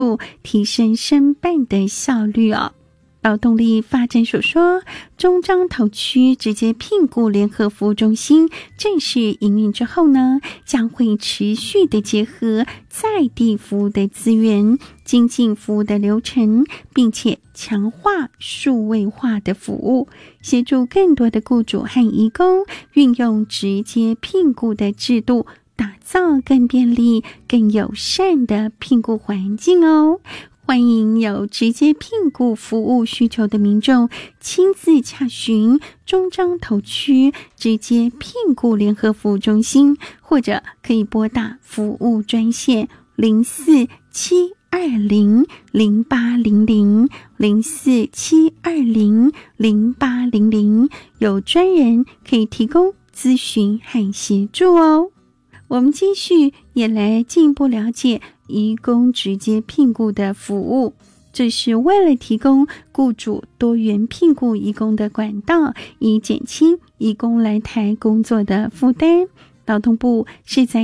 提升申办的效率哦。劳动力发展署说，中彰投区直接聘雇联合服务中心正式营运之后呢，将会持续的结合在地服务的资源，精进服务的流程，并且强化数位化的服务，协助更多的雇主和移工运用直接聘雇的制度，打造更便利、更友善的聘雇环境哦。欢迎有直接聘雇服务需求的民众亲自洽询中彰投区直接聘雇联合服务中心，或者可以拨打服务专线0472000800 0472000800，有专人可以提供咨询和协助哦。我们继续也来进一步了解移工直接聘雇的服务，这是为了提供雇主多元聘雇移工的管道，以减轻移工来台工作的负担。劳动部是在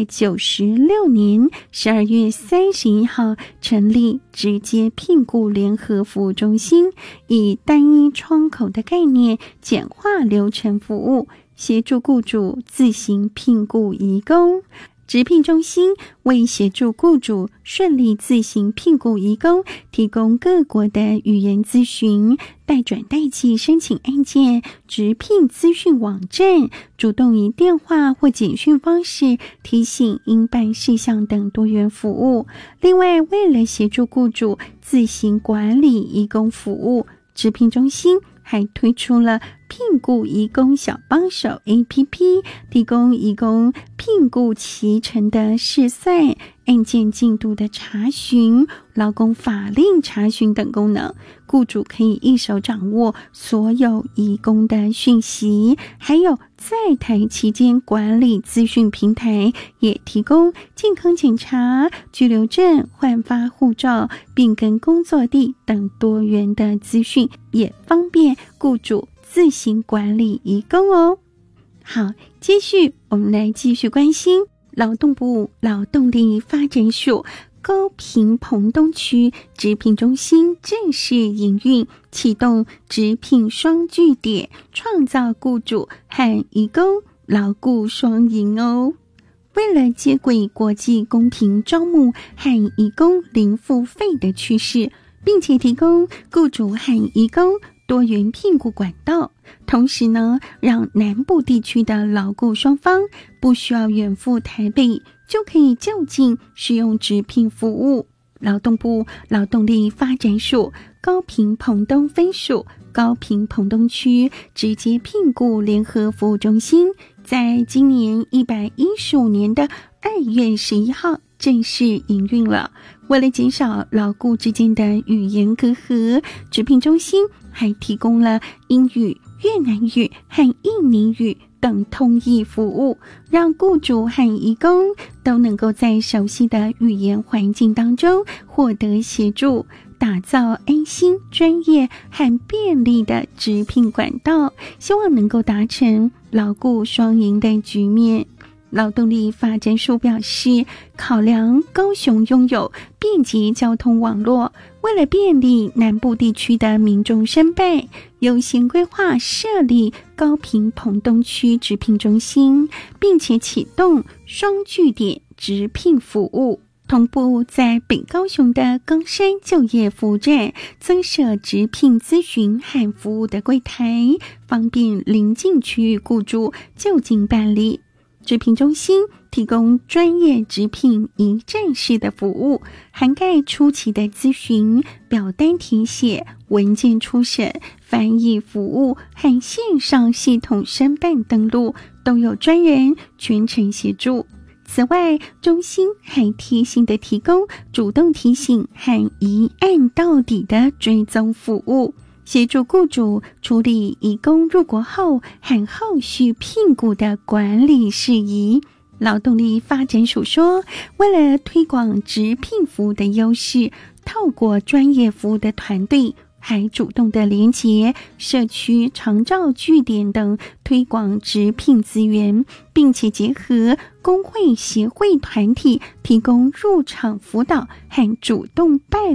96年12月31号成立直接聘雇联合服务中心，以单一窗口的概念简化流程服务，协助雇主自行聘雇移工。直聘中心为协助雇主顺利自行聘雇移工，提供各国的语言咨询、代转代寄申请案件、直聘资讯网站，主动以电话或简讯方式提醒应办事项等多元服务。另外，为了协助雇主自行管理移工服务，直聘中心还推出了聘雇移工小帮手 APP， 提供移工聘雇期程的试算、案件进度的查询、劳工法令查询等功能，雇主可以一手掌握所有移工的讯息。还有在台期间管理资讯平台，也提供健康检查、居留证、换发护照、变更工作地等多元的资讯，也方便雇主自行管理移工哦。好，接续我们来继续关心劳动部劳动力发展署高屏澎东区直聘中心正式营运，启动直聘双据点，创造雇主和移工劳雇双赢哦。为了接轨国际公平招募和移工零付费的趋势，并且提供雇主和移工多元聘雇管道，同时呢，让南部地区的劳雇双方不需要远赴台北就可以就近使用直聘服务。劳动部劳动力发展署高屏澎东分署高屏澎东区直接聘雇联合服务中心，在今年115年的2月11号正式营运了。为了减少劳雇之间的语言隔阂，直聘中心还提供了英语、越南语和印尼语等通译服务，让雇主和移工都能够在熟悉的语言环境当中获得协助，打造安心、专业和便利的直聘管道，希望能够达成劳雇双赢的局面。劳动力发展署表示，考量高雄拥有便捷交通网络，为了便利南部地区的民众申办，优先规划设立高屏澎东区直聘中心，并且启动双据点直聘服务，同步在北高雄的冈山就业服务站增设直聘咨询和服务的柜台，方便邻近区域雇主就近办理。直聘中心提供专业直聘一站式的服务，涵盖初期的咨询、表单填写、文件初审、翻译服务和线上系统申办登录，都有专人全程协助。此外，中心还贴心的提供主动提醒和一案到底的追踪服务，协助雇主处理移工入国后和后续聘雇的管理事宜。劳动力发展署说，为了推广直聘服务的优势，透过专业服务的团队还主动的连结社区长照据点等推广职聘资源，并且结合工会协会团体提供入场辅导和主动拜